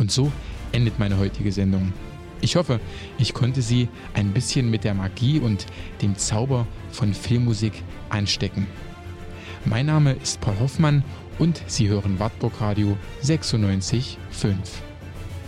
Und so endet meine heutige Sendung. Ich hoffe, ich konnte Sie ein bisschen mit der Magie und dem Zauber von Filmmusik anstecken. Mein Name ist Paul Hoffmann und Sie hören Wartburg Radio 96.5.